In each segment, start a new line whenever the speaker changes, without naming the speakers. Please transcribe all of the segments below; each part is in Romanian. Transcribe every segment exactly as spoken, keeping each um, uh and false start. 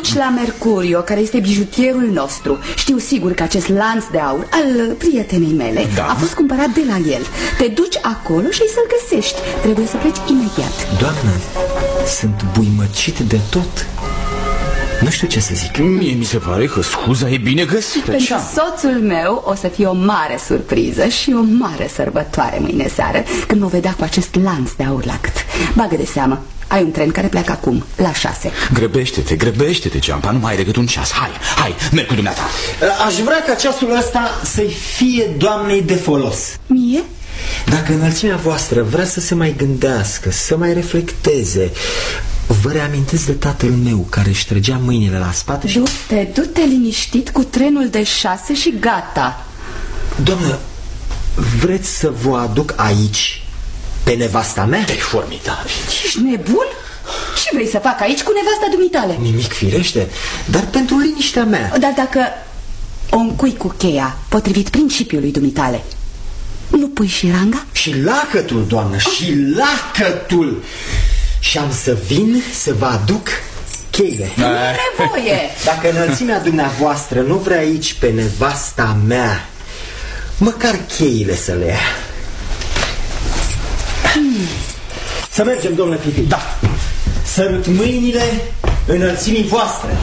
duci la Mercurio, care este bijutierul nostru. Știu sigur că acest lanț de aur al prietenei mele da. a fost cumpărat de la el. Te duci acolo și să-l găsești. Trebuie să pleci imediat.
Doamnă, sunt buimăcit de tot. Nu știu ce să zic.
Mie mi se pare că scuza e bine găsită.
Pentru soțul meu o să fie o mare surpriză și o mare sărbătoare mâine seară, când mă vedea cu acest lanț de aur la gât. Bagă de seamă, ai un tren care pleacă acum, la șase.
Grăbește-te, grăbește-te, Ciampa, nu mai ai decât un ceas. Hai, hai, merg cu dumneata.
Aș vrea ca ceasul ăsta să-i fie doamnei de folos.
Mie?
Dacă înălțimea voastră vrea să se mai gândească, să mai reflecteze, vă reamintesc de tatăl meu care își trăgea mâinile la spate și...
Du-te, du-te liniștit cu trenul de șase și gata.
Doamnă, vreți să vă aduc aici pe nevasta mea?
E formidabil.
Ești nebun? Ce vrei să fac aici cu nevasta dumitale?
Nimic, firește, dar pentru liniștea mea.
Dar dacă o încui cu cheia, potrivit principiului dumitale, nu pui și ranga?
Și lacătul, doamnă, oh. și lacătul. Și am să vin să vă aduc cheile.
Nu e nevoie.
Dacă înălțimea dumneavoastră nu vrea aici pe nevasta mea, măcar cheile să le ia. hmm. Să mergem, domnule Pipi.
Da.
Sărut mâinile înălțimii voastre.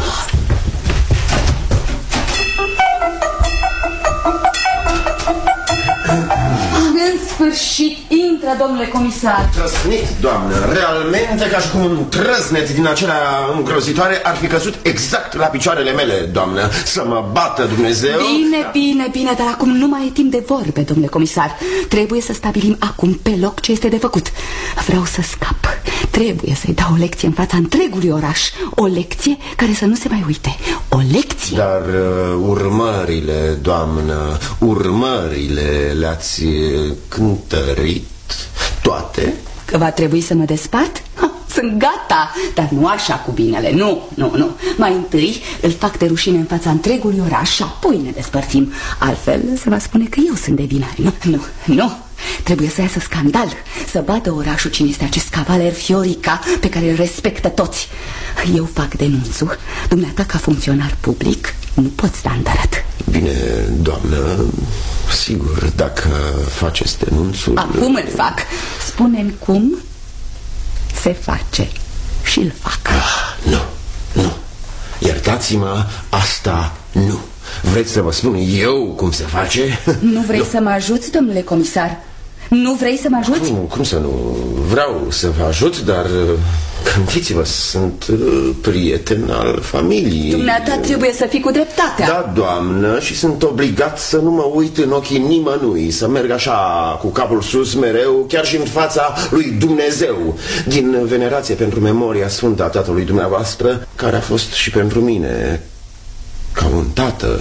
În sfârșit, intră, domnule comisar.
Trăsnit, doamnă, realmente ca și cum un trăsnet din acelea îngrozitoare ar fi căzut exact la picioarele mele, doamnă. Să mă bată Dumnezeu.
Bine, bine, bine, dar acum nu mai e timp de vorbe, domnule comisar. Trebuie să stabilim acum pe loc ce este de făcut. Vreau să scap. Trebuie să-i dau o lecție în fața întregului oraș. O lecție care să nu se mai uite. O lecție.
Dar uh, urmările, doamnă, urmările le-ați cântărit toate?
Că va trebui să mă despart? Ha, sunt gata, dar nu așa cu binele. Nu, nu, nu. Mai întâi îl fac de rușine în fața întregului oraș și apoi ne despărțim. Altfel se va spune că eu sunt de vină. Nu, nu, nu. Trebuie să iasă scandal, să bată orașul cine este acest cavaler Fiorica pe care îl respectă toți. Eu fac denunțul. Dumneata, ca funcționar public, nu pot sta îndărăt.
Bine, doamnă, sigur, dacă faceți denunțul...
Acum îl fac. Spune-mi cum se face și îl fac.
Ah, nu, nu. Iertați-mă, asta nu. Vreți să vă spun eu cum se face?
Nu vrei nu. să mă ajuți, domnule comisar? Nu vrei să mă ajuți?
Nu, cum să nu? Vreau să vă ajut, dar gândiți-vă, sunt prieten al familiei.
Dumneata trebuie să fii cu dreptatea.
Da, doamnă, și sunt obligat să nu mă uit în ochii nimănui, să merg așa cu capul sus mereu, chiar și în fața lui Dumnezeu, din venerație pentru memoria sfântă a tatălui dumneavoastră, care a fost și pentru mine ca un tată.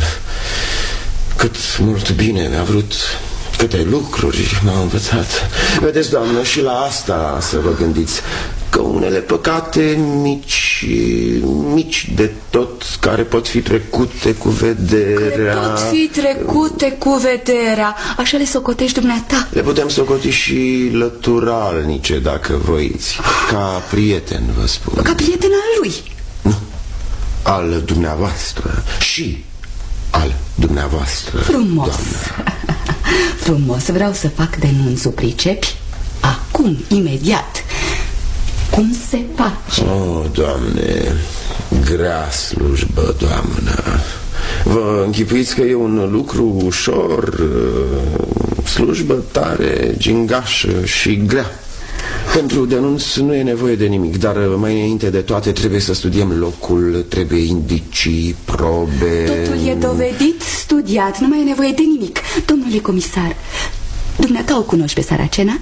Cât mult bine mi-a vrut, câte lucruri m-a învățat. Vedeți, doamnă, și la asta să vă gândiți, că unele păcate mici, mici de tot, care pot fi trecute cu vederea.
Care pot fi trecute cu vederea. Așa le socotești dumneata?
Le putem socoti și lăturalnice, dacă voiți. Ca prieten, vă spun.
Ca prieten al lui?
Nu, al dumneavoastră. Și al dumneavoastră.
Frumos.
Doamnă.
Frumos, vreau să fac denunțul, pricepi? Acum, imediat. Cum se face?
Oh, Doamne, grea slujbă, doamnă. Vă închipuiți că e un lucru ușor? Slujbă tare, gingașă și grea. Pentru denunț nu e nevoie de nimic, dar mai înainte de toate trebuie să studiem locul, trebuie indicii, probe...
Totul e dovedit, studiat, nu mai e nevoie de nimic. Domnule comisar, dumneata o cunoști pe Saracena?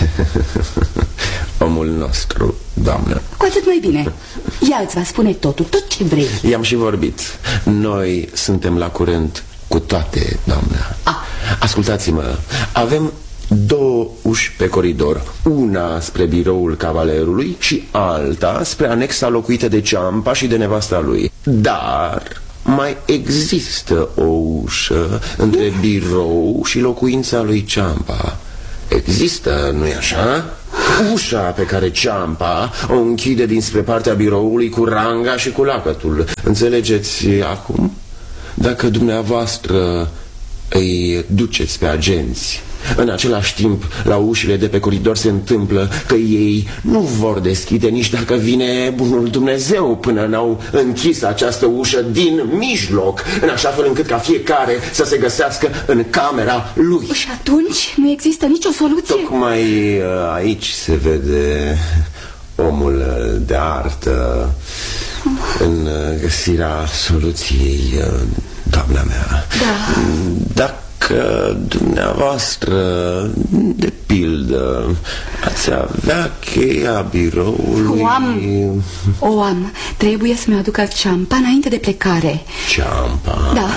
Omul nostru, doamnă.
Cu atât mai bine. Ea îți va spune totul, tot ce vrei.
I-am și vorbit. Noi suntem la curent cu toate, doamnă.
Ah.
Ascultați-mă, avem două uși pe coridor, una spre biroul cavalerului și alta spre anexa locuită de Ciampa și de nevasta lui. Dar mai există o ușă între birou și locuința lui Ciampa. Există, nu-i așa? Ușa pe care Ciampa o închide dinspre partea biroului cu ranga și cu lacătul. Înțelegeți acum? Dacă dumneavoastră îi duceți pe agenți, în același timp, la ușile de pe coridor se întâmplă că ei nu vor deschide nici dacă vine bunul Dumnezeu până n-au închis această ușă din mijloc, în așa fel încât ca fiecare să se găsească în camera lui.
Și atunci nu există nicio soluție?
Tocmai aici se vede omul de artă în găsirea soluției, doamna mea.
Da.
Dacă dumneavoastră, de pildă, ați avea cheia biroului...
O am, o am. Trebuie să-mi aducă Ciampa înainte de plecare.
Ciampa?
Da.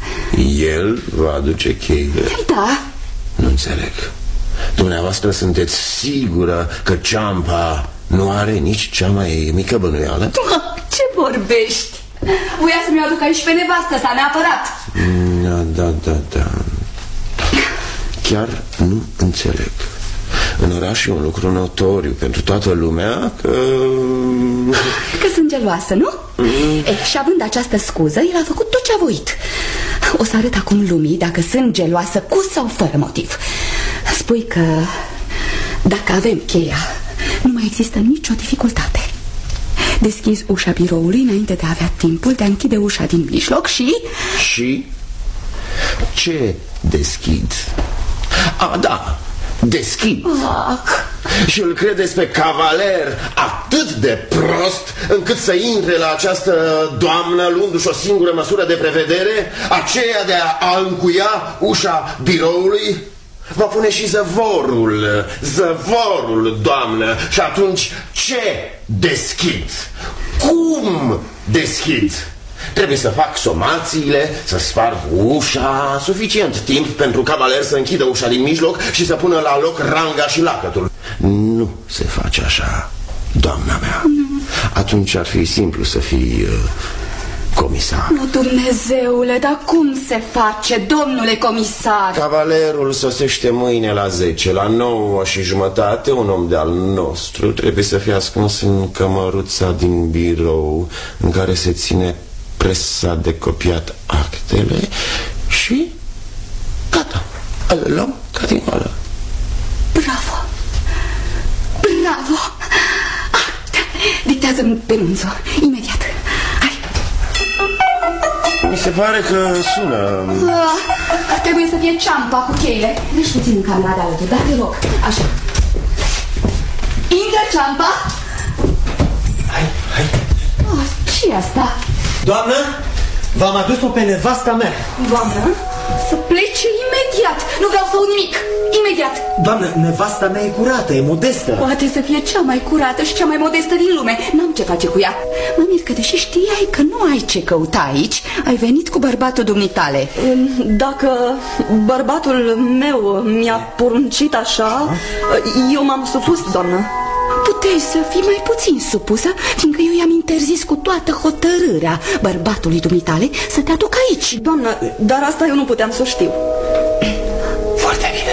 El va aduce cheile?
Da.
Nu înțeleg. Dumneavoastră sunteți sigură că Ciampa nu are nici cea mai mică bănuială?
Ce vorbești? Voia să-mi aduc aici pe nevastă sa, neapărat.
Da, da, da, da. Chiar nu înțeleg. În oraș e un lucru notoriu pentru toată lumea că...
Că sunt geloasă, nu? Mm. Eh, și având această scuză, el a făcut tot ce a voit. O să arăt acum lumii dacă sunt geloasă cu sau fără motiv. Spui că dacă avem cheia, nu mai există nicio dificultate. Deschizi ușa biroului înainte de a avea timpul de a închide ușa din mijloc și...
Și? Ce deschid? A, da, deschid.
Ah.
Și îl credeți pe cavaler atât de prost încât să intre la această doamnă luându-și o singură măsură de prevedere, aceea de a încuia ușa biroului? Va pune și zăvorul, zăvorul, doamnă. Și atunci ce deschid? Cum deschid? Trebuie să fac somațiile, să sparg ușa, suficient timp pentru cavaler să închidă ușa din mijloc și să pună la loc ranga și lacătul. Nu se face așa, doamna mea. Atunci ar fi simplu să fii uh, comisar.
Nu, Dumnezeule, dar cum se face, domnule comisar?
Cavalerul sosește mâine la zece, la nouă și jumătate. Un om de-al nostru trebuie să fie ascuns în cămăruța din birou în care se ține presa de copiat actele și gata, îl luăm ca din oală.
Bravo! Bravo! Ah, dictează-mi penunțul, imediat. Hai!
Mi se pare că sună.
Ah, trebuie să fie Ciampa cu cheile. Deci puțin în camera de alături, dar te rog, așa. Intră, Ciampa!
Hai, hai.
Oh, ce-i asta?
Doamnă, v-am adus-o pe nevasta mea.
Doamnă, să plece imediat. Nu vreau să aud nimic. Imediat.
Doamnă, nevasta mea e curată, e modestă.
Poate să fie cea mai curată și cea mai modestă din lume. N-am ce face cu ea. Mă mir că deși știai că nu ai ce căuta aici, ai venit cu bărbatul dumitale.
Dacă bărbatul meu mi-a poruncit așa, eu m-am supus, doamnă.
Puteai să fii mai puțin supusă, fiindcă eu i-am interzis cu toată hotărârea bărbatului dumitale să te aduc aici.
Doamnă, dar asta eu nu puteam să știu.
Foarte bine.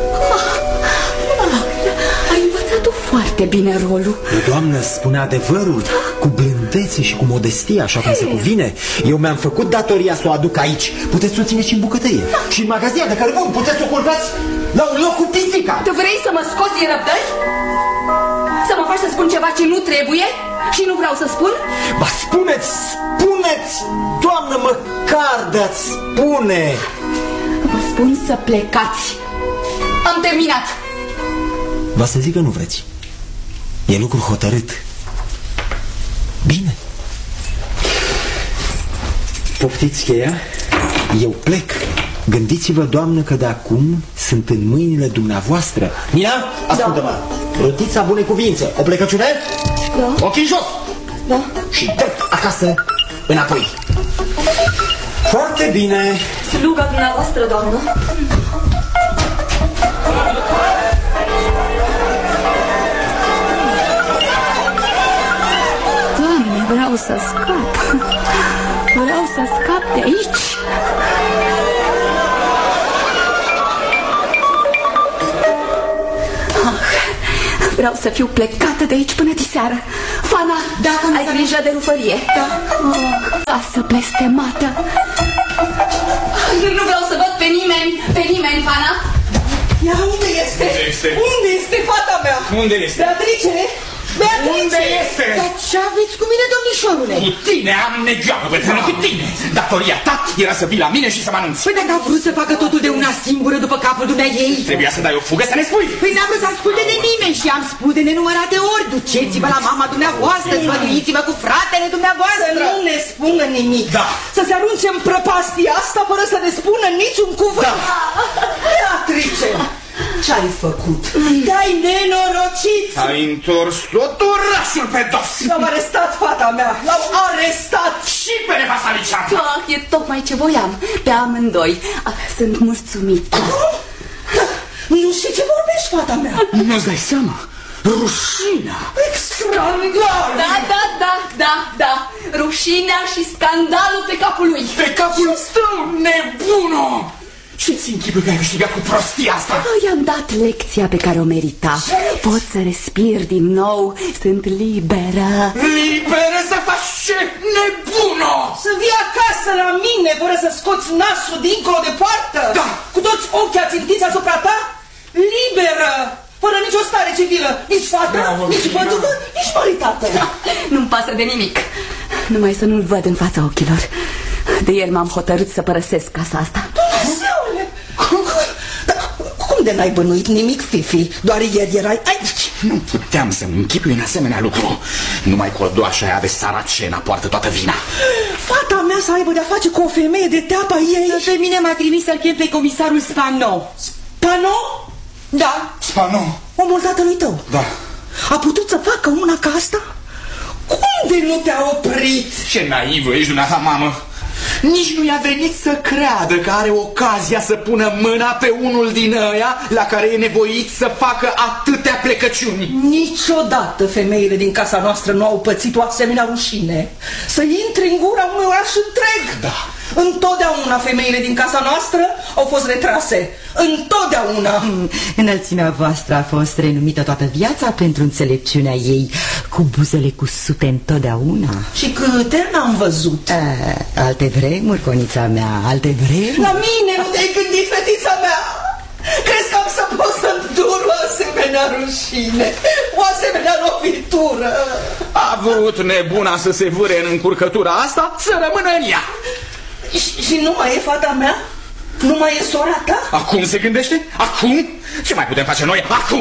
Ai învățat-o foarte bine rolul.
Doamnă, spune adevărul, cu blândețe și cu modestie, așa cum se cuvine. Eu mi-am făcut datoria să o aduc aici. Puteți să o țineți și în bucătărie. Și în magazia de cărbun puteți să o culcați la un loc cu pisica.
Tu vrei să mă scoți din răbdări? Să mă faci să spun ceva ce nu trebuie? Și nu vreau să spun?
Ba, spuneți, spuneți, doamnă, măcar de-ați spune.
Vă spun să plecați. Am terminat.
Va să zic că nu vreți. E lucru hotărât. Bine. Poftiți cheia. Eu plec. Gândiți-vă, doamnă, că de acum sunt în mâinile dumneavoastră. Nina, ascultă-mă. Da. Rotița bune cuvințe. O plecăciune?
Da.
Ochii jos.
Da.
Și drept acasă înapoi. Foarte bine.
Sluga dumneavoastră, doamnă.
Doamne, vreau să scap. Vreau să scap de aici. Vreau să fiu plecată de aici până diseară. Fana,
da,
ai grijă de rufărie.
Da.
Oh, casă blestemată. Nu vreau să văd pe nimeni, pe nimeni, Fana.
Ia, unde este?
Unde este?
Unde este fata mea?
Unde este?
Beatrice? Beatrice!
Unde este?
Dar ce aveți cu mine, domnișorule?
Cu tine am negioară, bătrână, cu tine. Datoria ta era să vii la mine și să mă anunți.
Păi dacă a vrut să facă totul de una singură după capul dumneaei.
Trebuia să dai o fugă să ne spui.
Păi n-am vrut să asculte de nimeni și am spus de nenumărate ori. Duceți-vă la mama dumneavoastră, sfătuiți-vă cu fratele dumneavoastră. Să nu ne spună nimic.
Da.
Să se arunce în prăpastia asta fără să ne spună niciun cuvânt. Da. Beatrice! Ce-ai făcut? Te-ai nenorocit!
Ai întors tot orașul pe dos.
L-au arestat fata mea! L-au arestat!
Și pe nevasta Liceanu.
Ah, e tocmai ce voiam, pe amândoi. Ah, sunt mulțumită.
Nu știu ce vorbești, fata mea!
Nu-ți dai seama? Rușinea.
Extraordinar!
Da, da, da, da, da. Rușinea și scandalul pe capul lui.
Pe capul tău, nebuno! Ce-ți închipă că ai câștigat cu prostia asta?
I-am dat lecția pe care o merita. Pot să respir din nou. Sunt liberă.
Liberă să faci ce, nebuno?
Să vii acasă la mine fără să scoți nasul dincolo de poartă?
Da.
Cu toți ochii ațintiți asupra ta? Liberă! Fără nicio stare civilă, nici fată, Bravo, nici văduvă, nici maritate.
Da. Nu-mi pasă de nimic. Numai să nu-l văd în fața ochilor. De ieri m-am hotărât să părăsesc casa asta.
Dumnezeule! Cum, cum de n-ai bănuit nimic, Fifi? Doar ieri erai aici.
Nu puteam să-mi închipui un asemenea lucru. Numai codoașa aia de saracena poartă toată vina.
Fata mea să aibă de-a face cu o femeie de teapa ei. Pe mine m-a trimis să-l chem pe comisarul Spano. Spano? Da.
Spano?
Omul tatălui tău.
Da.
A putut să facă una ca asta? Cum de nu te-a oprit?
Ce naivă ești, dumneata, mamă. Nici nu i-a venit să creadă că are ocazia să pună mâna pe unul din ăia la care e nevoit să facă atâtea plecăciuni.
Niciodată femeile din casa noastră nu au pățit o asemenea rușine. Să intri în gura unui oraș întreg.
Da.
Întotdeauna femeile din casa noastră au fost retrase. Întotdeauna.
Înălțimea voastră a fost renumită toată viața pentru înțelepciunea ei, cu buzele cusute întotdeauna.
Și câte n-am văzut.
A, alte vremuri, conița mea, alte vremuri.
La mine nu te-ai gândit, fetița mea? Crezi că am să pot să îndur o asemenea rușine, o asemenea lovitură?
A vrut nebuna să se vâre în încurcătura asta, să rămână în ea.
Și, și nu mai e fata mea? Nu mai e sora ta?
Acum se gândește? Acum? Ce mai putem face noi? Acum!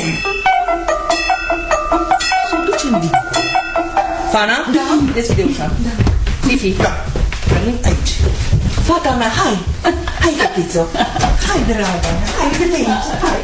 Să o ducem dincolo. Fana? Da. Deschide ușa. Da. Fifi. Da. Rămâi aici. Fata mea, hai. Hai, fetiță. Hai, dragă. Hai, vede aici. Hai.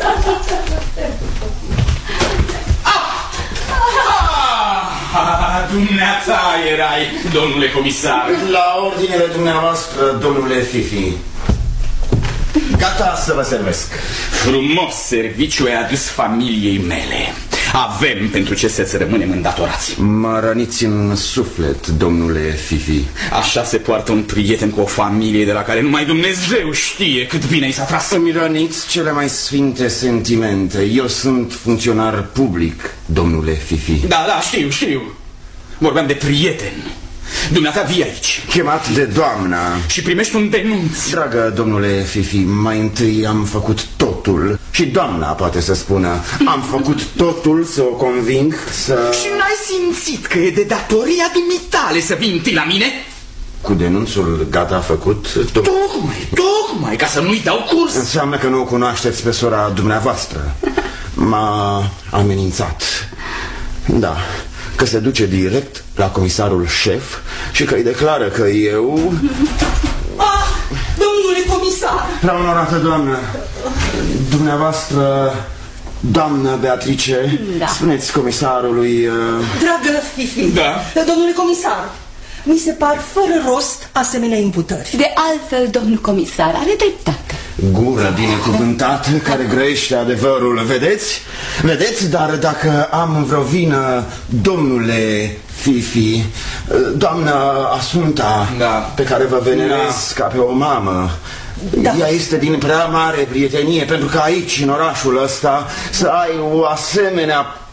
Ah, dumneata erai, domnule comisar.
La ordinele dumneavoastră, domnule Fifi. Gata să vă servesc.
Frumos serviciu ai adus familiei mele. Avem pentru ce să-ți rămânem îndatorați.
Mă răniți în suflet, domnule Fifi.
Așa se poartă un prieten cu o familie de la care numai Dumnezeu știe cât bine i s-a tras.
Îmi răniți cele mai sfinte sentimente. Eu sunt funcționar public, domnule Fifi.
Da, da, știu, știu. Vorbeam de prieten. Dumneata vii aici,
chemat de doamna,
și primești un denunț.
Dragă domnule Fifi, mai întâi am făcut totul. Și doamna poate să spună. Am făcut totul să o conving să...
Și n-ai simțit că e de datoria dumitale să vii întâi la mine?
Cu denunțul gata făcut?
Tocmai, tocmai, ca să nu-i dau curs.
Înseamnă că nu o cunoașteți pe sora dumneavoastră. M-a amenințat. Da, că se duce direct la comisarul șef și că îi declară că eu...
Ah, domnule comisar!
Prea onorată doamnă, dumneavoastră, doamnă Beatrice, da. Spuneți comisarului... Uh...
Dragă Fifi,
da.
Domnule comisar, mi se par fără rost asemenea imputări.
De altfel, domnul comisar are dreptate.
Gură binecuvântată care grăiește adevărul, vedeți? Vedeți, dar dacă am vreo vină, domnule Fifi, doamna Asunta, da. Pe care vă venerez da. Ca pe o mamă, da. Ea este din prea mare prietenie, pentru că aici, în orașul ăsta, să ai o asemenea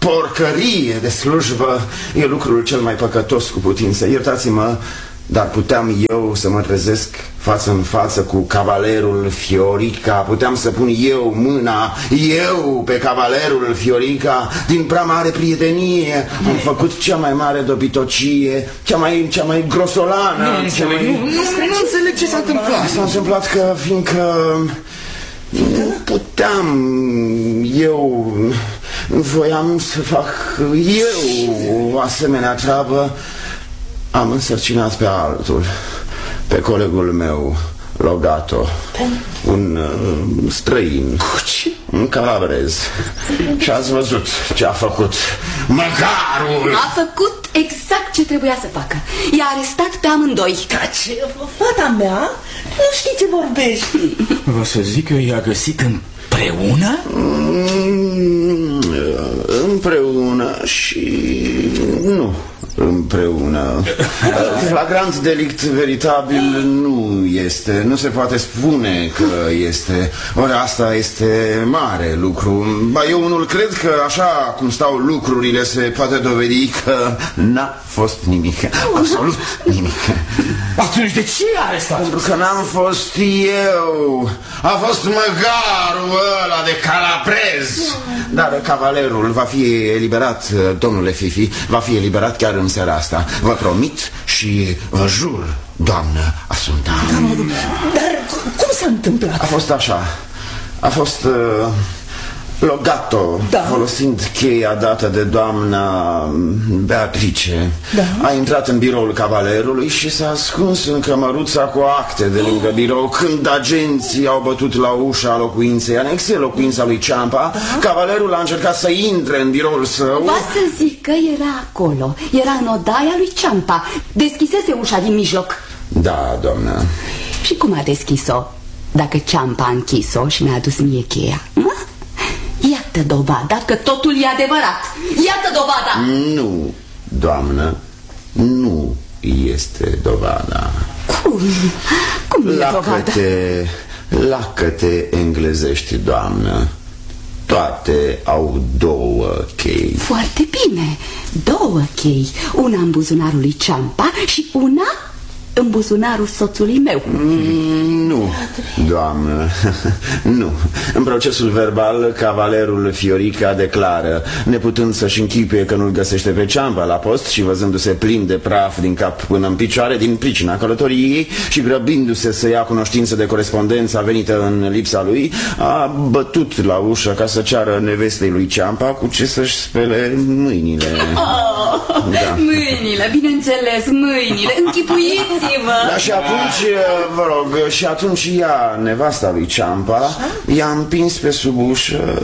porcărie de slujbă e lucrul cel mai păcătos cu putință. Iertați-mă, dar puteam eu să mă trezesc față în față cu cavalerul Fiorica, puteam să pun eu mâna, eu pe cavalerul Fiorica, din prea mare prietenie am făcut cea mai mare dobitocie, cea mai, cea mai grosolană.
Nu înțeleg, mai... nu, nu, nu înțeleg ce s-a întâmplat.
S-a întâmplat că, fiindcă nu puteam eu, voiam să fac eu o asemenea treabă, am însărcinat pe altul, pe colegul meu, Logato, un uh, străin, un calabrez. Și ați văzut ce a făcut măgarul.
A făcut exact ce trebuia să facă. I-a arestat pe amândoi.
Taci, fata mea, nu știi ce vorbești.
Vă să zic că i-a găsit împreună?
Mm, împreună și nu împreună. Flagrant delict veritabil nu este. Nu se poate spune că este. Ori asta este mare lucru. Ba, eu unul cred că așa cum stau lucrurile se poate dovedi că n-a fost nimic. Absolut nimic.
Atunci de ce a arestat?
Pentru că n-am fost eu. A fost măgarul ăla de calabrez. Dar cavalerul va fi eliberat, domnule Fifi. Va fi eliberat chiar în seara asta. Vă promit și vă jur, doamnă Asunta.
Dar cum s-a întâmplat?
A fost așa. A fost uh, Logato, da, folosind cheia dată de doamna Beatrice, da, a intrat în biroul cavalerului și s-a ascuns în cămăruța cu acte de lângă birou. Când agenții au bătut la ușa locuinței anexe, locuința lui Ciampa, da, cavalerul a încercat să intre în biroul său.
Va să zic că era acolo. Era în odaia lui Ciampa. Deschisese ușa din mijloc.
Da, doamnă.
Și cum a deschis-o? Dacă Ciampa a închis-o și mi-a adus mie cheia, mă? Iată dovada că totul e adevărat. Iată dovada.
Nu, doamnă, nu este dovada.
Cum? Cum e dovada?
Lacă-te, lacă-te englezești, doamnă. Toate au două chei.
Foarte bine. Două chei. Una în buzunarul lui Ciampa și una în buzunarul soțului meu.
Mm, nu, doamnă, nu. În procesul verbal, cavalerul Fiorica declară, neputând să-și închipuie că nu-l găsește pe Ciampa la post și văzându-se plin de praf din cap până în picioare din pricina călătoriei și grăbindu-se să ia cunoștință de corespondența venită în lipsa lui, a bătut la ușă ca să ceară nevestei lui Ciampa cu ce să-și spele mâinile.
Oh, da. Mâinile, bineînțeles, mâinile, închipuiți.
Da, și atunci, vă rog, și atunci ea, nevasta lui Ciampa, i-a împins pe sub ușă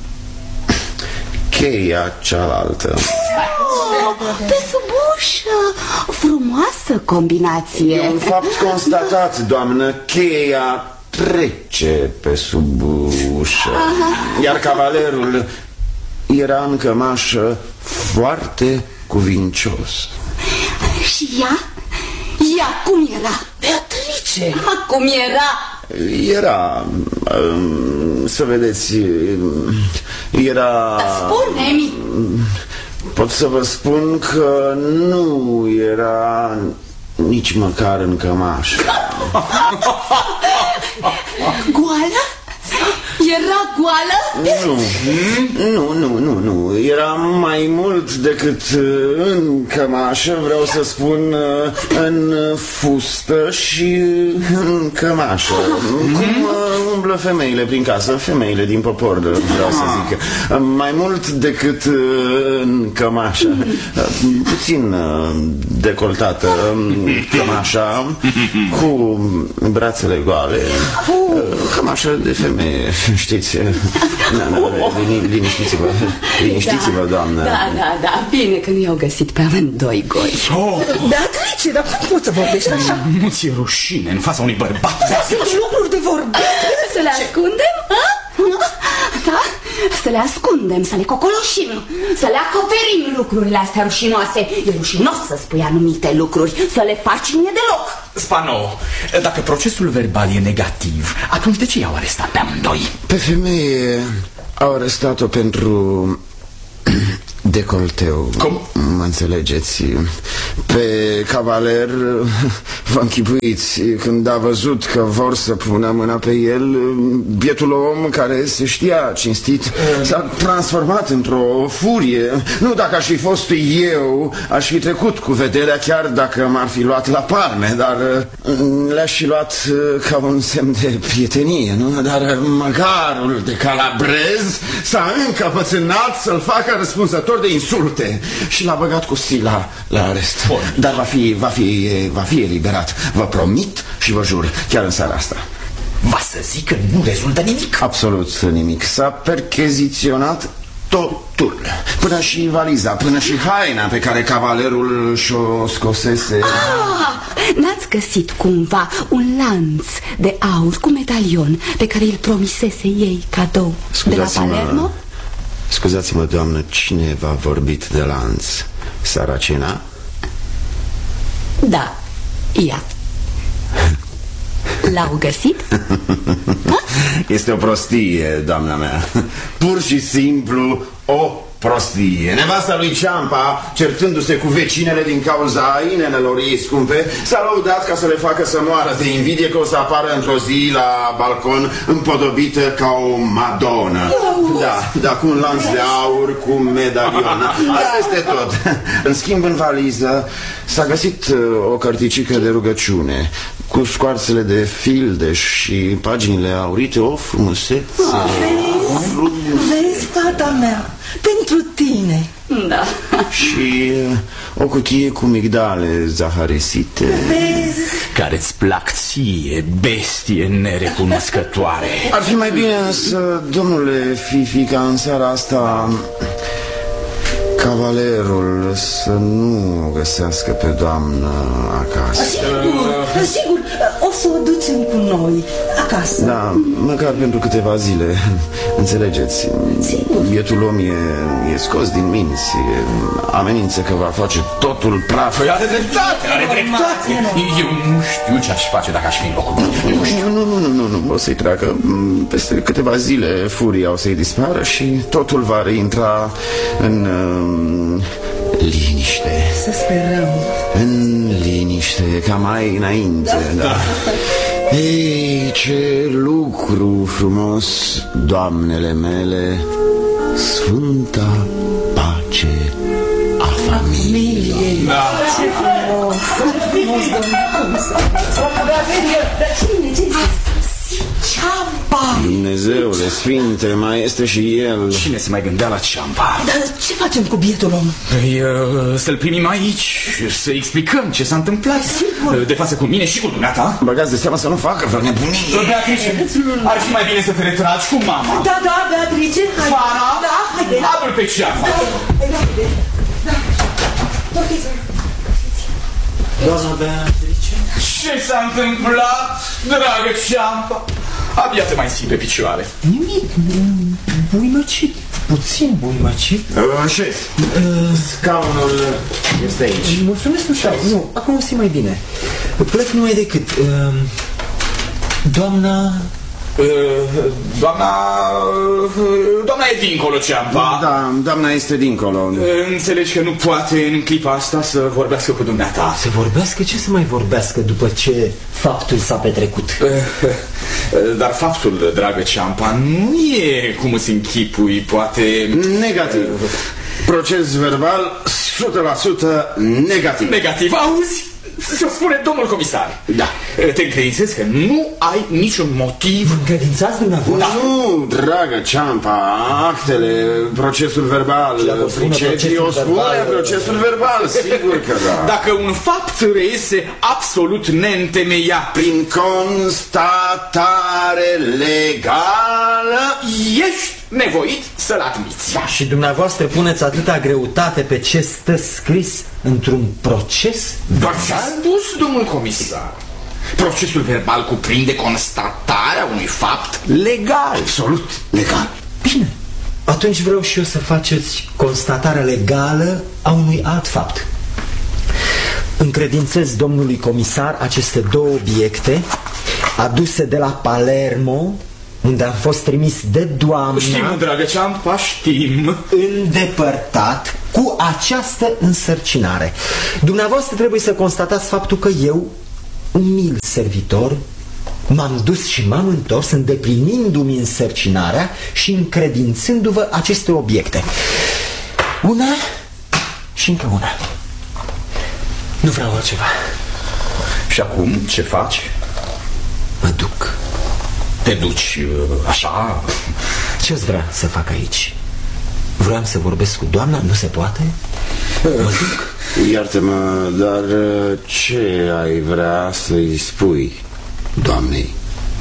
cheia cealaltă.
Oh, pe sub ușă! Frumoasă combinație.
E un fapt constatat, doamnă. Cheia trece pe sub ușă. Iar cavalerul era în cămașă foarte cuvincios.
Și ea? Ea cum era?
Beatrice!
Cum era?
Era, să vedeți, era...
Spune-mi!
Pot să vă spun că nu era nici măcar în cămașă.
Goală? Era goală?
Nu, nu, nu, nu, nu. Era mai mult decât în cămașă, vreau să spun în fustă și în cămașă. Cum umblă femeile prin casă, femeile din popor, vreau să zic. Mai mult decât în cămașă. Puțin decoltată cămașa, cu brațele goale. Cămașă de femeie, știți. Liniștiți-vă, liniștiți-vă, doamnă.
Da, da, da, bine că nu i-au găsit pe amândoi goi.
Beatrice, dar cum poți să vorbești așa?
Nu ți-e rușine în fața unui bărbat?
Sunt lucruri de vorbit.
Să le ascundem? Da? Să le ascundem, să le cocoloșim, să le acoperim lucrurile astea rușinoase. E rușinos să spui anumite lucruri, să le faci mie deloc.
Spano, dacă procesul verbal e negativ, atunci de ce i-au arestat pe amândoi?
Pe femeie au arestat-o pentru decolteu.
Cum?
Mă înțelegeți? Pe cavaler, vă închipuiți, când a văzut că vor să pună mâna pe el, bietul om care se știa cinstit s-a transformat într-o furie. Nu, dacă aș fi fost eu, aș fi trecut cu vederea, chiar dacă m-ar fi luat la palme, dar le-aș fi luat ca un semn de prietenie, nu? Dar măgarul de calabrez s-a încăpățânat să-l facă răspunzător de insulte și l-a băgat cu sila la arest. Bun. Dar va fi, va, fi, va fi eliberat. Vă promit și vă jur, chiar în seara asta.
Va să zic că nu rezultă nimic.
Absolut nimic. S-a percheziționat totul, până și valiza, până și haina pe care cavalerul și-o scosese.
Ah, n-ați găsit cumva un lanț de aur cu medalion pe care îl promisese ei cadou de la Palermo?
Scuzați-mă, doamnă, cine v-a vorbit de lanț? Saracena?
Da, ea. L-au găsit?
Este o prostie, doamna mea. Pur și simplu o prostie. Nevasta lui Ciampa, certându-se cu vecinele din cauza inelelor ei scumpe, s-a lăudat ca să le facă să moară de invidie că o să apară într-o zi la balcon împodobită ca o madonă. Da, da, cu un lanț de aur, cu medalion. Asta este tot. În schimb, în valiză s-a găsit o carticică de rugăciune cu scoarțele de fildeș și paginile aurite. O frumusețe.
Vezi, fata mea, pentru tine.
Da.
Și o cutie cu migdale zaharesite.
Vezi?
Care-ți plac ție, bestie nerecunoscătoare.
Ar fi mai bine însă, domnule Fifi, ca în seara asta cavalerul să nu o găsească pe doamnă acasă.
Sigur, sigur, o să o ducem cu noi acasă.
Da, măcar pentru câteva zile. Înțelegeți?
Sigur.
Bietul om e, e scos din minți, e, amenință că va face totul praf.
Păi are dreptate, are dreptate. Eu nu știu ce aș face dacă aș fi în locul meu. Nu știu.
Nu, nu, nu, nu, nu, o să-i treacă. Peste câteva zile furia o să-i dispară și totul va reintra în uh, liniște.
Să sperăm.
În liniște, ca mai înainte, da, da. Ei, ce lucru frumos, doamnele mele, sfânta pace a familiei.
Da.
Ce frumos, ce frumos, domnule. Dar cine, cine? Ciampa!
Dumnezeule sfinte, mai este și el.
Cine se mai gândea la Ciampa?
Dar ce facem cu bietul om?
Păi, uh, să-l primim aici, să explicăm ce s-a întâmplat.
Sigur.
De față cu mine și cu dumneata.
Băgați de seama să nu facă vreo nebunie.
Beatrice, ar fi mai bine să te retragi cu mama.
Da, da, Beatrice, hai.
Fana,
Da, haide.
adu-l pe Ciampa.
Da.
Doamna Beatrice?
Ce s-a întâmplat, dragă Ciampa? Abia te mai ții pe picioare.
Nimic, buimăcit, puțin buimăcit.
Uh, șef, scaunul este aici.
Mulțumesc, nu știu, nu, acum o simt mai bine. Plec numai decât. Uh, doamna...
Uh, doamna... Uh, doamna e dincolo, Ciampa.
Da, doamna este dincolo.
Uh, înțelegi că nu poate în clipa asta să vorbească cu dumneata.
Să vorbească? Ce să mai vorbească după ce faptul s-a petrecut?
Uh, uh, dar faptul, dragă Ciampa, nu e cum îți închipui, poate...
Negativ. Proces verbal o sută la sută negativ.
Negativ, auzi? Se spune domnul comisar.
Da.
Te încredințez că nu ai niciun motiv.
Încredințați dumneavoastră?
Da.
Nu, dragă Ciampa, actele, procesul verbal, pricepii o spune, procesul verbal, sigur că da.
Dacă un fapt reiese absolut neîntemeiat
Prin constatare legală,
ești nevoit să-l admiți.
Da, și dumneavoastră puneți atâta greutate pe ce stă scris într-un proces
Doar ți-a spus, domnul comisar. Procesul verbal cuprinde constatarea unui fapt legal.
absolut legal.
Bine, atunci vreau și eu să faceți constatarea legală a unui alt fapt. Încredințez domnului comisar aceste două obiecte aduse de la Palermo, unde am fost trimis de doamna,
Știm, dragă Ciampa, știm.
îndepărtat cu această însărcinare. Dumneavoastră trebuie să constatați faptul că eu, umil servitor, m-am dus și m-am întors îndeplinindu-mi însărcinarea și încredințându-vă aceste obiecte. Una și încă una. Nu vreau altceva.
Și acum ce faci?
Mă duc.
Te duci așa?
Ce-ți vrea să fac aici? Vreau să vorbesc cu doamna, nu se poate? Mă duc.
Iartă-mă, dar ce ai vrea să-i spui doamnei?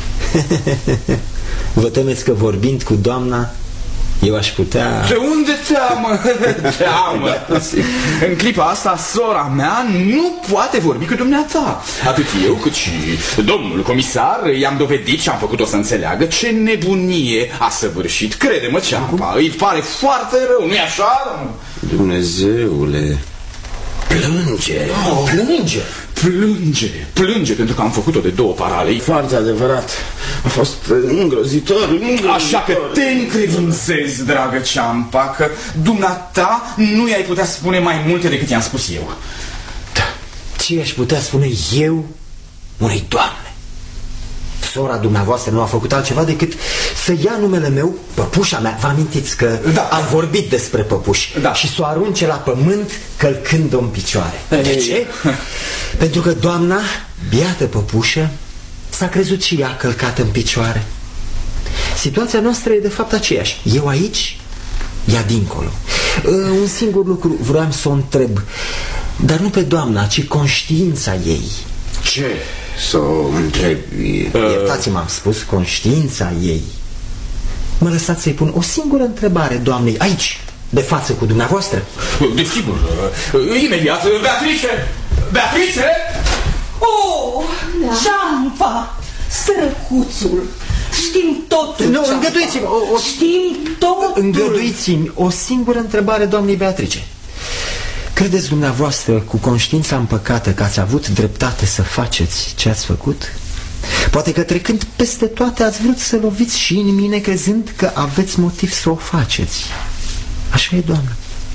Vă temeți că vorbind cu doamna eu aș putea...
De unde teamă? Teamă. În clipa asta, sora mea nu poate vorbi cu dumneata. Atât eu cât și domnul comisar i-am dovedit și am făcut-o să înțeleagă ce nebunie a săvârșit. Crede-mă, Ceampa, îi pare foarte rău, nu-i așa?
Dumnezeule, plânge,
oh, plânge, plânge, plânge pentru că am făcut-o de două parale.
Foarte adevărat, a fost îngrozitor, îngrozitor.
Așa că te încredințezi, dragă Ceampa, că dumneata nu i-ai putea spune mai multe decât i-am spus eu.
Da. Ce aș putea spune eu unei doamne? Sora dumneavoastră nu a făcut altceva decât să ia numele meu, păpușa mea. Vă amintiți că da, am vorbit despre păpuși, da, și să o arunce la pământ călcând-o în picioare. De ce? Pentru că doamna, biată păpușă, s-a crezut și ea călcată în picioare. Situația noastră e de fapt aceeași. Eu aici, ea dincolo. Un singur lucru vreau să o întreb, dar nu pe doamna, ci conștiința ei.
Ce să o întrebi?
Iertați-mă, am spus conștiința ei. Mă lăsați să-i pun o singură întrebare doamnei aici, de față cu dumneavoastră.
Desigur, imediat. Beatrice! Beatrice!
Oh, da. Ceampa, sărăcuțul, știm totul.
Nu, îngăduiți-mi o, o...
Știm totul.
Îngăduiți-mi o singură întrebare doamnei Beatrice. Credeți dumneavoastră cu conștiința împăcată că ați avut dreptate să faceți ce ați făcut? Poate că trecând peste toate ați vrut să loviți și în mine crezând că aveți motiv să o faceți. Așa e, doamnă.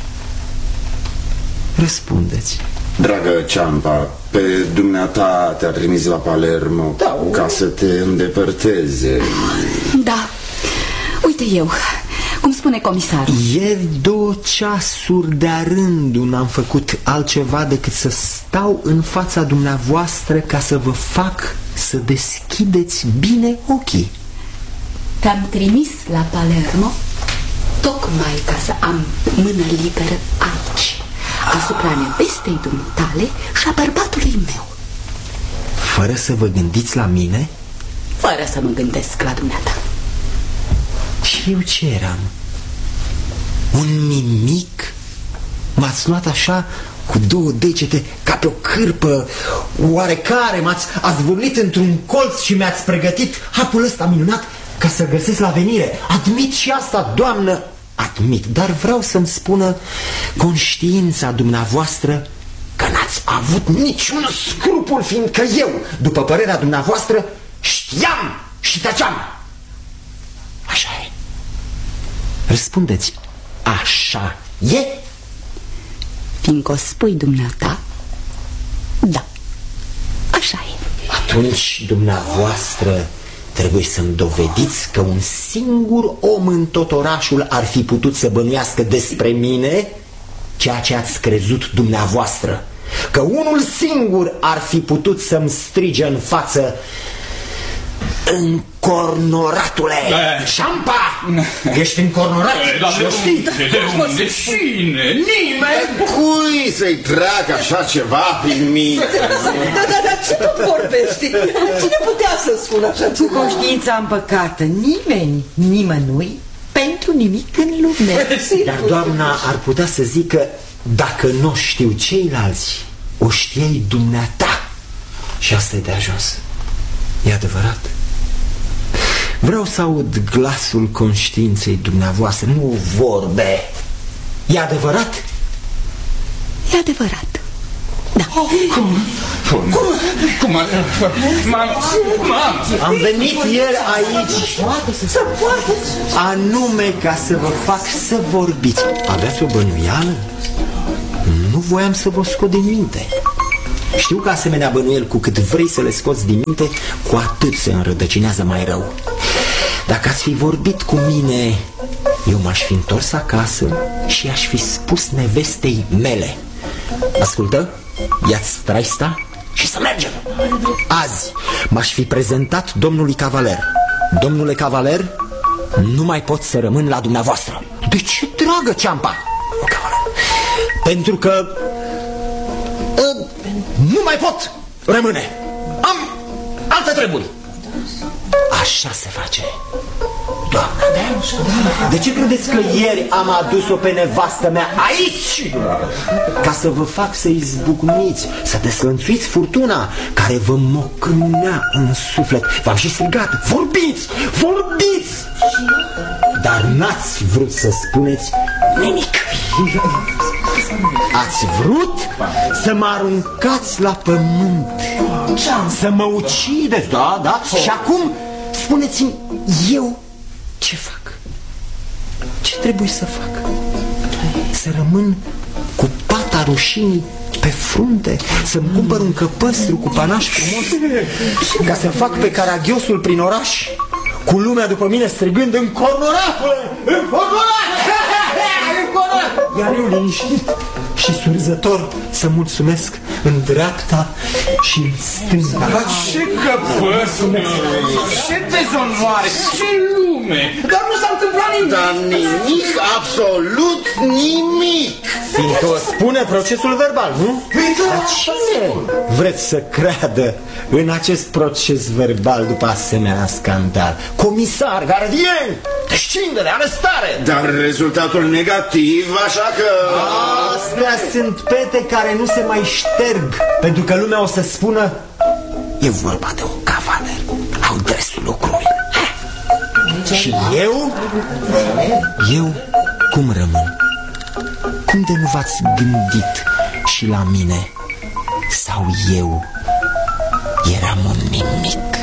Răspundeți.
Dragă Ceampa, pe dumneata te-a trimis la Palermo, da, ca să te îndepărteze.
Da, uite eu, cum spune comisarul.
Ieri două ceasuri de-a rândul n-am făcut altceva decât să stau în fața dumneavoastră ca să vă fac să deschideți bine ochii.
Te-am trimis la Palermo tocmai ca să am mână liberă aici, asupra nevestei dumitale și a bărbatului meu.
Fără să vă gândiți la mine?
Fără să mă gândesc la dumneata.
Și eu ce eram? Un mimic? M-ați luat așa cu două degete ca pe o cârpă oarecare, m-ați zvârlit într-un colț și mi-ați pregătit hapul ăsta minunat ca să găsesc la venire. Admit și asta, doamnă, admit, dar vreau să-mi spună conștiința dumneavoastră că n-ați avut niciun scrupul, fiindcă eu, după părerea dumneavoastră, știam și tăceam. Așa e. Răspundeți, așa e?
Fiindcă o spui dumneata, da, așa e.
Atunci dumneavoastră trebuie să-mi dovediți că un singur om în tot orașul ar fi putut să bănuiască despre mine ceea ce ați crezut dumneavoastră. Că unul singur ar fi putut să-mi strige în față: încornoratule! Ceampa! Ești încornorat?
De unde? De unde? Cine? Nimeni?
Cui să-i trag așa ceva prin mine?
Da, da, da, ce tu vorbești? Cine putea să spună așa ceva?
Cu conștiința împăcată, nimeni, nimănui, pentru nimic în lume.
Dar doamna ar putea să zică: dacă nu știu ceilalți, o știai dumneata. Și asta e de ajuns. E adevărat? Vreau să aud glasul conștiinței dumneavoastră, nu vorbe. E adevărat?
E adevărat, da.
Oh, cum? Cum? Cum? Mam, mam.
Am venit ieri aici anume ca să vă fac să vorbiți. Aveați o bănuială? Nu voiam să vă scot din minte. Știu că asemenea bănuieli, cu cât vrei să le scoți din minte, cu atât se înrădăcinează mai rău. Dacă ați fi vorbit cu mine, eu m-aș fi întors acasă și aș fi spus nevestei mele: ascultă, ia-ți traista și să mergem. Azi m-aș fi prezentat domnului cavaler: domnule cavaler, nu mai pot să rămân la dumneavoastră. De ce, dragă Ciampa? Pentru că uh, nu mai pot rămâne. Am alte treburi. Așa se face, doamna mea. De ce credeți că ieri am adus-o pe nevastă mea aici? Ca să vă fac să izbucniți, să desfănțuiți furtuna care vă mocânea în suflet. V-am și strigat: vorbiți, vorbiți! Dar n-ați vrut să spuneți nimic. Ați vrut să mă aruncați la pământ, să mă ucideți, da, da? Și acum spuneți-mi eu ce fac. Ce trebuie să fac? Să rămân cu pata rușinii pe frunte, să-mi cumpăr un căpăstru cu panaș frumos, ca să fac pe caragiosul prin oraș, cu lumea după mine strigând: încornoratule, încornorat! Iar eu liniștit și surzător să mulțumesc în dreapta și în stânga.
Dar ce căpăstru, ce dezonoare, ce lume! Dar nu s-a întâmplat nimic!
Dar nimic, absolut nimic!
Fiindcă o spune procesul verbal, nu? Dar cine vreți să creadă în acest proces verbal după asemenea scandal? Comisar, gardieni, descindere, arestare!
Dar rezultatul negativ, așa că...
Astea sunt pete care nu se mai șterg, pentru că lumea o să spună: e vorba de un cavaler, au dresul lucrurile. Și eu? Eu cum rămân? Cum de nu v-ați gândit și la mine? Sau eu eram un nimic?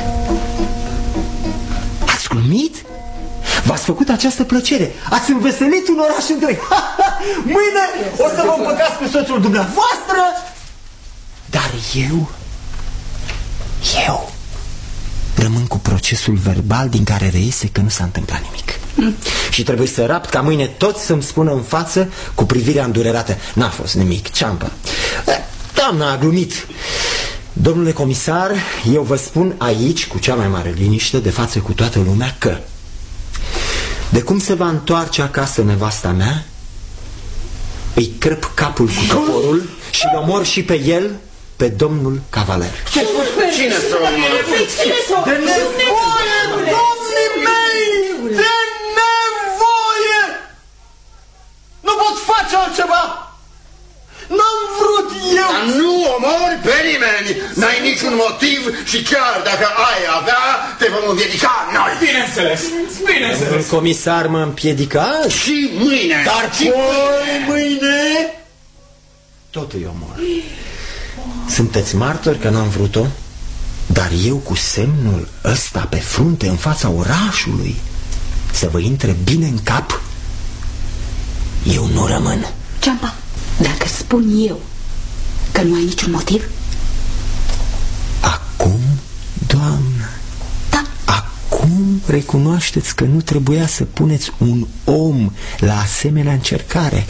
Ați glumit? V-ați făcut această plăcere, ați înveselit un oraș întreg. Mâine o să vă împăcați cu soțul dumneavoastră. Dar eu Eu rămân cu procesul verbal din care reiese că nu s-a întâmplat nimic. mm. Și trebuie să rapt ca mâine toți să-mi spună în față, cu privirea îndurerată: n-a fost nimic, Ciampă. Doamna a glumit. Domnule comisar, eu vă spun aici, cu cea mai mare liniște, de față cu toată lumea, că de cum se va întoarce acasă nevasta mea, îi crăp capul cu toporul și îl omor și pe el, pe domnul cavaler.
Ce? Cine să omor?
De nevoie, domnii mei! De nevoie! Nu pot face altceva! N-am vrut eu!
Dar nu omori pe nimeni! N-ai niciun motiv și chiar dacă ai avea, te vom împiedica noi!
Bineînțeles, bineînțeles!
Domnul comisar mă împiedica?
Și mâine!
Dar
și
poi mâine tot îi omor. Sunteți martori că n-am vrut-o? Dar eu cu semnul ăsta pe frunte în fața orașului, să vă intre bine în cap, eu nu rămân.
Ciampa, dacă spun eu că nu ai niciun motiv?
Acum, doamnă,
da.
Acum recunoașteți că nu trebuia să puneți un om la asemenea încercare.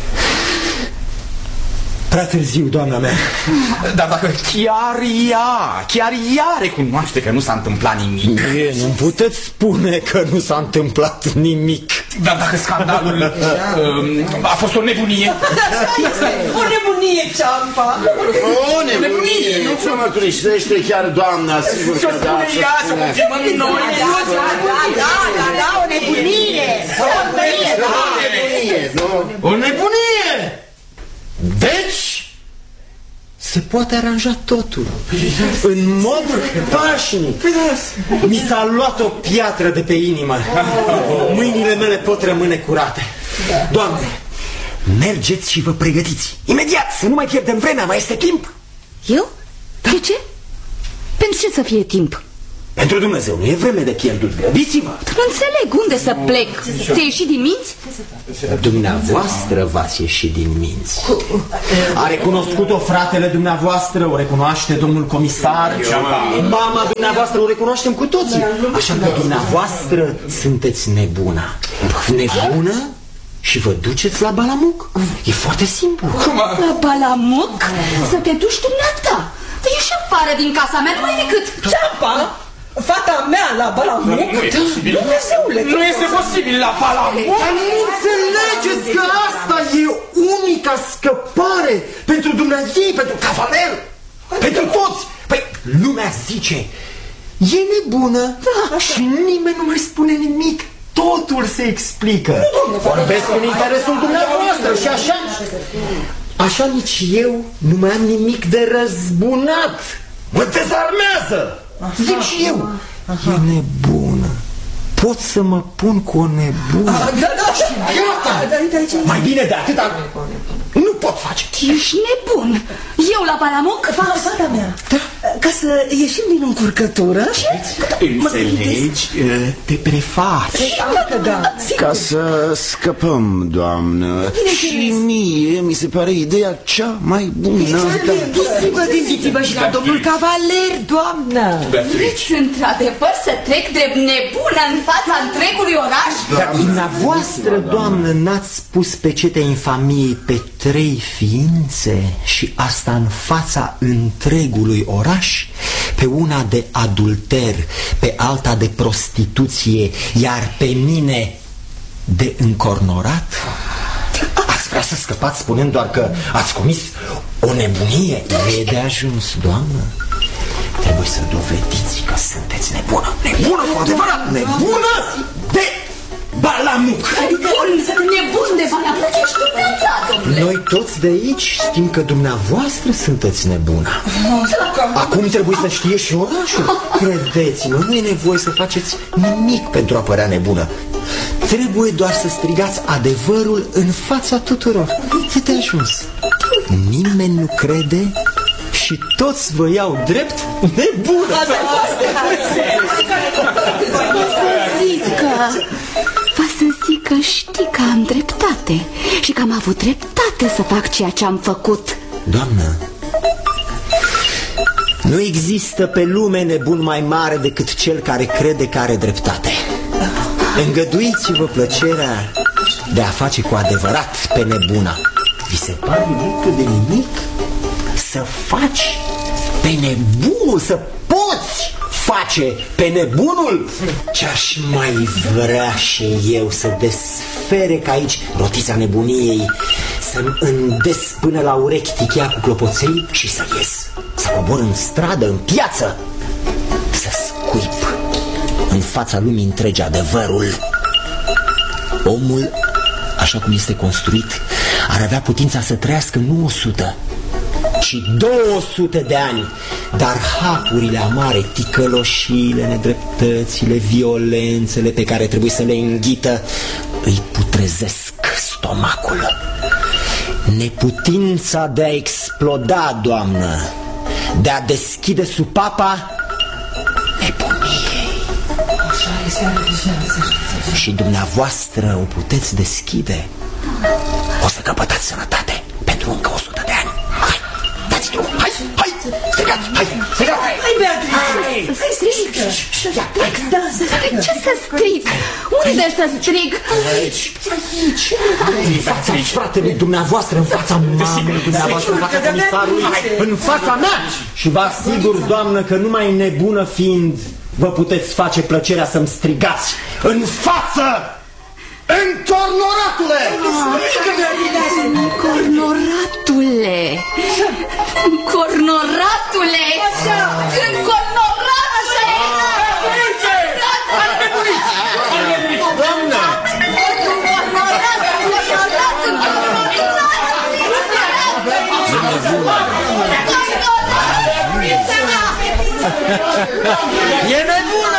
Prea târziu, doamna mea.
Dar dacă chiar ea, chiar ea recunoaște că nu s-a întâmplat nimic.
E, nu puteți spune că nu s-a întâmplat nimic.
Dar dacă scandalul uh, a fost o nebunie.
O nebunie, Ciampa.
O nebunie, nu ți-o mărturisește chiar doamna, sigur că da.
Ce ea, să confirmăm noi.
Da, da, da, da, da, o nebunie. O nebunie,
O nebunie!
Deci se poate aranja totul în mod pașnic. Mi s-a luat o piatră de pe inimă. Mâinile mele pot rămâne curate. Doamne, mergeți și vă pregătiți imediat, să nu mai pierdem vremea, mai este timp.
Eu? De ce? Pentru ce să fie timp?
Pentru Dumnezeu, nu e vreme de pierdut. Grăbiți-vă!
Nu înțeleg unde să plec. Ți-ai ieșit din minți?
Dumneavoastră v-ați ieșit din minți. A recunoscut-o fratele dumneavoastră, o recunoaște domnul comisar. Mama dumneavoastră o recunoaștem cu toții. Așa că dumneavoastră sunteți nebuna. Nebună? Și vă duceți la Balamuc? E foarte simplu.
La Balamuc? Să te duci dumneata. Ieși afară din casa mea, numai decât.
Ceapa? Fata mea la Balamuc?
Nu e posibil.
Dumnezeule,
nu este posibil la Balamuc.
Dar nu înțelegeți că asta e unica scăpare pentru dumneavoastră, pentru cavaler, pentru toți. Păi lumea zice, e nebună, da, și nimeni nu mai spune nimic. Totul se explică. Vorbesc în interesul dumneavoastră și așa. Așa nici eu nu mai am nimic de răzbunat. Mă dezarmează. Zic și eu. E nebună. Pot să mă pun cu o nebună.
Da, da,
gata. Mai bine de atâta nu pot face.
Ești nebun. Eu la Balamuc?
Fata mea, ca să ieșim din încurcătură.
Înțelegi? Te prefaci.
Ca să scăpăm, doamnă. Și mie mi se pare ideea cea mai bună.
Gândiți-vă, gândiți-vă și la domnul cavaler, doamnă.
Vreți într-adevăr să trec drept nebună în fața întregului oraș?
Dar dumneavoastră, doamnă, n-ați pus pecetea infamiei pe trei ființe și asta în fața întregului oraș? Pe una de adulter, pe alta de prostituție, iar pe mine de încornorat? Ați vrea să scăpați spunând doar că ați comis o nebunie? E de ajuns, doamnă. Trebuie să dovediți că sunteți nebună. Nebună cu adevărat, nebună de Balamuc.
Bun, nebun de Balamuc ești dumneata, domnule.
Noi toți de aici știm că dumneavoastră sunteți nebuna. Acum trebuie să știe și orașul. Credeți-mă, nu e nevoie să faceți nimic pentru a părea nebună. Trebuie doar să strigați adevărul în fața tuturor. E de ajuns. Nimeni nu crede și toți vă iau drept nebună.
Va să zic că știi că am dreptate și că am avut dreptate să fac ceea ce am făcut.
Doamnă, nu există pe lume nebun mai mare decât cel care crede că are dreptate. Îngăduiți-vă plăcerea de a face cu adevărat pe nebuna. Vi se pare lucru de nimic să faci pe nebunul, să poți face pe nebunul? Ce-aș mai vrea și eu să desfere ca aici rotița nebuniei, să-mi îndes până la urechi tichea cu clopoței și să ies, să cobor în stradă, în piață, să scuip în fața lumii întregi adevărul. Omul, așa cum este construit, ar avea putința să trăiască nu o sută, ci două sute de ani. Dar hapurile amare, ticăloșiile, nedreptățile, violențele pe care trebuie să le înghită îi putrezesc stomacul. Neputința de a exploda, doamnă, de a deschide supapa nebuniei. Și dumneavoastră o puteți deschide. O să căpătați sănătate pentru încă o sută de ani. Hai, dați drumul, hai, hai, strigați, hai, strigați.
Hai, Beatrice, hai, strică.
Să strig, ce să strig? Unde să strig?
Aici, aici, în fața fratelui dumneavoastră, în fața mamei dumneavoastră, în fața comisarului, în fața mea. Și vă asigur, doamnă, că numai nebună fiind, vă puteți face plăcerea să-mi strigați în față! Încornoratule!
Încornoratule! Încornoratule! Încornoratule!
Doamna! E nebună!